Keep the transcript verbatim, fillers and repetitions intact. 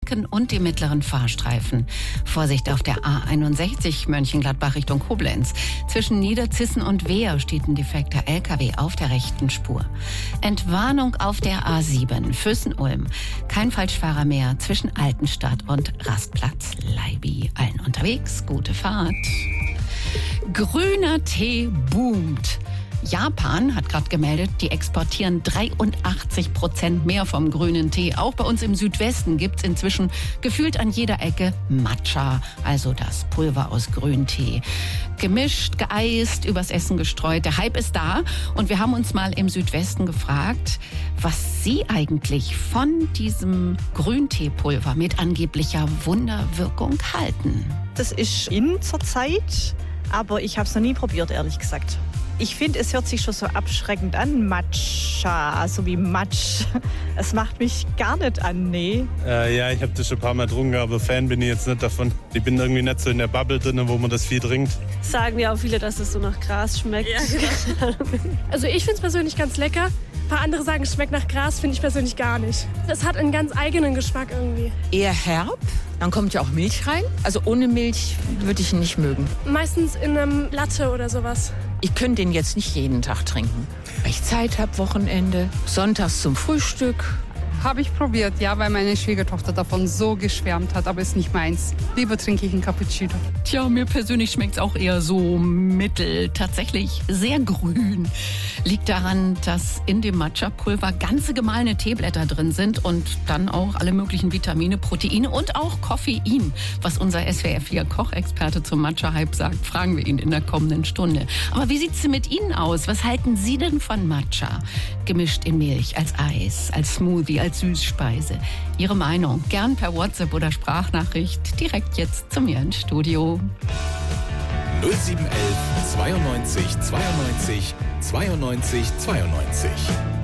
linken und dem mittleren Fahrstreifen. Vorsicht auf der A einundsechzig Mönchengladbach Richtung Koblenz. Zwischen Niederzissen und Wehr steht ein defekter L K W auf der rechten Spur. Entwarnung auf der A sieben Füssen-Ulm. Kein Falschfahrer mehr zwischen Altenstadt und Rastplatz Leibi. Allen unterwegs, gute Fahrt. Grüner Tee boomt. Japan hat gerade gemeldet, die exportieren dreiundachtzig Prozent mehr vom grünen Tee. Auch bei uns im Südwesten gibt's inzwischen gefühlt an jeder Ecke Matcha, also das Pulver aus Grüntee. Gemischt, geeist, übers Essen gestreut. Der Hype ist da und wir haben uns mal im Südwesten gefragt, was Sie eigentlich von diesem Grünteepulver mit angeblicher Wunderwirkung halten. Das ist in zur Zeit, aber ich habe es noch nie probiert, ehrlich gesagt. Ich finde, es hört sich schon so abschreckend an, Matcha, so wie Matsch. Es macht mich gar nicht an, nee. Äh, ja, ich habe das schon ein paar Mal getrunken, aber Fan bin ich jetzt nicht davon. Ich bin irgendwie nicht so in der Bubble drin, wo man das viel trinkt. Sagen ja auch viele, dass es so nach Gras schmeckt. Ja, genau. Also ich finde es persönlich ganz lecker. Ein paar andere sagen, es schmeckt nach Gras, finde ich persönlich gar nicht. Es hat einen ganz eigenen Geschmack irgendwie. Eher herb. Dann kommt ja auch Milch rein. Also ohne Milch würde ich ihn nicht mögen. Meistens in einem Latte oder sowas. Ich könnte den jetzt nicht jeden Tag trinken. Weil ich Zeit habe, Wochenende, sonntags zum Frühstück. Habe ich probiert, ja, weil meine Schwiegertochter davon so geschwärmt hat, aber ist nicht meins. Lieber trinke ich einen Cappuccino. Tja, mir persönlich schmeckt es auch eher so mittel, tatsächlich sehr grün. Liegt daran, dass in dem Matcha-Pulver ganze gemahlene Teeblätter drin sind und dann auch alle möglichen Vitamine, Proteine und auch Koffein. Was unser S W R vier Kochexperte zum Matcha-Hype sagt, fragen wir ihn in der kommenden Stunde. Aber wie sieht's denn mit Ihnen aus? Was halten Sie denn von Matcha? Gemischt in Milch, als Eis, als Smoothie, als Süßspeise. Ihre Meinung gern per WhatsApp oder Sprachnachricht direkt jetzt zu mir ins Studio. null sieben eins eins zweiundneunzig zweiundneunzig zweiundneunzig zweiundneunzig